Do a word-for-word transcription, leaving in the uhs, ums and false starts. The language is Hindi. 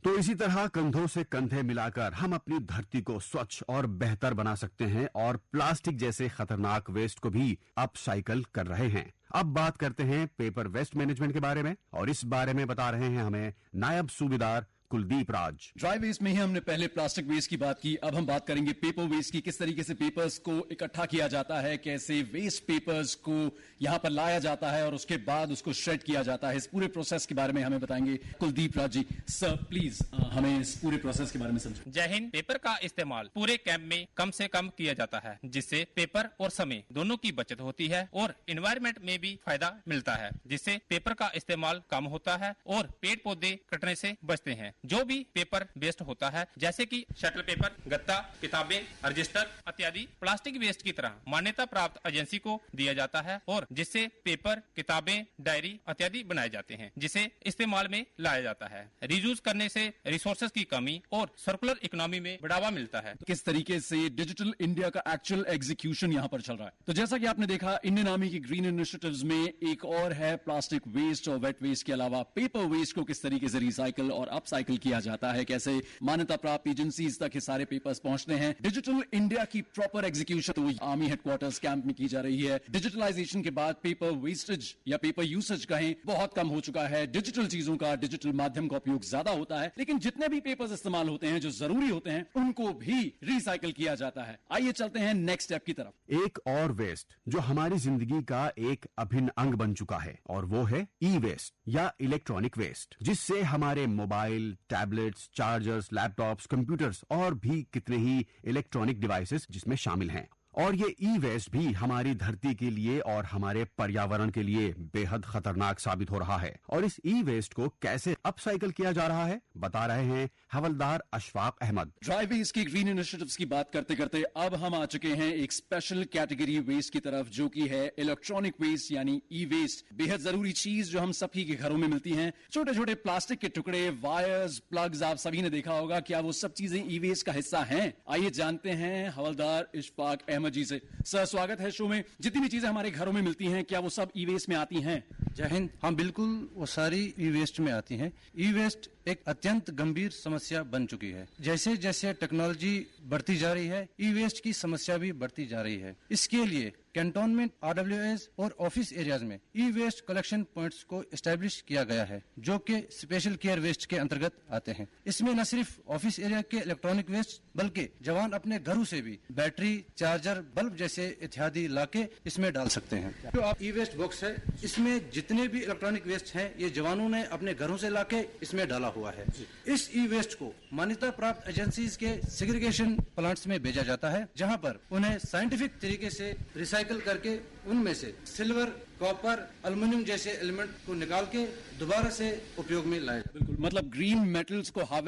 तो इसी तरह कंधों से कंधे मिलाकर हम अपनी धरती को स्वच्छ और बेहतर बना सकते हैं और प्लास्टिक जैसे खतरनाक वेस्ट को भी अपसाइकल कर रहे हैं। अब बात करते हैं पेपर वेस्ट मैनेजमेंट के बारे में, और इस बारे में बता रहे हैं हमें नायब सूबेदार कुलदीप राज। ड्राई वेस्ट में ही हमने पहले प्लास्टिक वेस्ट की बात की, अब हम बात करेंगे पेपर वेस्ट की। किस तरीके से पेपर्स को इकट्ठा किया जाता है, कैसे वेस्ट पेपर्स को यहां पर लाया जाता है और उसके बाद उसको श्रेड किया जाता है। इस पूरे प्रोसेस के बारे में हमें बताएंगे कुलदीप राज जी। सर प्लीज हमें इस पूरे प्रोसेस के बारे में समझाएं। जय हिंद। पेपर का इस्तेमाल पूरे कैंप में कम से कम किया जाता है, जिससे पेपर और समय दोनों की बचत होती है और एनवायरमेंट में भी फायदा मिलता है, जिससे पेपर का इस्तेमाल कम होता है और पेड़ पौधे कटने से बचते हैं। जो भी पेपर वेस्ट होता है, जैसे कि शटल पेपर, गत्ता, किताबें, रजिस्टर इत्यादि प्लास्टिक वेस्ट की तरह मान्यता प्राप्त एजेंसी को दिया जाता है और जिससे पेपर, किताबें, डायरी इत्यादि बनाए जाते हैं, जिसे इस्तेमाल में लाया जाता है। रीयूज करने से रिसोर्सेज की कमी और सर्कुलर इकोनॉमी में बढ़ावा मिलता है। किस तरीके से डिजिटल इंडिया का एक्चुअल एग्जीक्यूशन यहाँ पर चल रहा है, तो जैसा कि आपने देखा, इंडियन आर्मी की ग्रीन इनिशिएटिव्स में एक और है प्लास्टिक वेस्ट और वेट वेस्ट के अलावा पेपर वेस्ट को किस तरीके से रिसाइकल और अपसाइकल किया जाता है, कैसे मान्यता प्राप्त एजेंसीज तक ये सारे पेपर्स पहुंचते हैं। डिजिटल इंडिया की प्रॉपर एग्जीक्यूशन तो आर्मी हेडक्वार्टर्स कैंप में की जा रही है। डिजिटलाइजेशन के बाद पेपर वेस्टेज या पेपर यूसेज कहें बहुत कम हो चुका है। डिजिटल चीजों का, डिजिटल माध्यम का उपयोग ज्यादा होता है, लेकिन जितने भी पेपर्स इस्तेमाल होते हैं जो जरूरी होते हैं उनको भी रिसाइकल किया जाता है। आइए चलते हैं नेक्स्ट स्टेप की तरफ। एक और वेस्ट जो हमारी जिंदगी का एक अभिन्न अंग बन चुका है, और वो है ई वेस्ट या इलेक्ट्रॉनिक वेस्ट, जिससे हमारे mobile, tablets, chargers, laptops, computers और भी कितने ही इलेक्ट्रॉनिक डिवाइसेस जिसमें शामिल हैं। और ये ई वेस्ट भी हमारी धरती के लिए और हमारे पर्यावरण के लिए बेहद खतरनाक साबित हो रहा है। और इस ई वेस्ट को कैसे अपसाइकल किया जा रहा है, बता रहे हैं हवलदार अशफाक अहमद। ड्राई वेस्ट की ग्रीन इनिशिएटिव्स की बात करते करते अब हम आ चुके हैं एक स्पेशल कैटेगरी वेस्ट की तरफ, जो की है इलेक्ट्रॉनिक वेस्ट यानी ई वेस्ट। बेहद जरूरी चीज जो हम सभी के घरों में मिलती है, छोटे छोटे प्लास्टिक के टुकड़े, वायर्स, प्लग्स, आप सभी ने देखा होगा। क्या वो सब चीजें ई वेस्ट का हिस्सा हैं? आइए जानते हैं हवलदार अशफाक अहमद जी से। सर स्वागत है शो में। जितनी भी चीजें हमारे घरों में मिलती हैं, क्या वो सब ई वेस्ट में आती हैं? जय हिंद। हाँ बिल्कुल, वो सारी ई वेस्ट में आती हैं। ई वेस्ट एक अत्यंत गंभीर समस्या बन चुकी है। जैसे जैसे टेक्नोलॉजी बढ़ती जा रही है, ई वेस्ट की समस्या भी बढ़ती जा रही है। इसके लिए कैंटोनमेंट, आरडब्ल्यूएस और ऑफिस एरियाज में ई वेस्ट कलेक्शन पॉइंट्स को एस्टेब्लिश किया गया है, जो कि स्पेशल केयर वेस्ट के अंतर्गत आते हैं। इसमें न सिर्फ ऑफिस एरिया के इलेक्ट्रॉनिक वेस्ट, बल्कि जवान अपने घरों से भी बैटरी, चार्जर, बल्ब जैसे इत्यादि लाके इसमें डाल सकते हैं। जो आप ई वेस्ट बॉक्स है, इसमें जितने भी इलेक्ट्रॉनिक वेस्ट हैं, ये जवानों ने अपने घरों से लाके इसमें डाला हुआ है। इस ई वेस्ट को मान्यता प्राप्त एजेंसीज के सेग्रीगेशन प्लांट्स में भेजा जाता है, जहां पर उन्हें साइंटिफिक तरीके से रिसाइकल करके उनमें से सिल्वर, कॉपर, एल्युमिनियम जैसे एलिमेंट को निकाल के दोबारा से उपयोग में लाया। बिल्कुल, मतलब ग्रीन मेटल्स को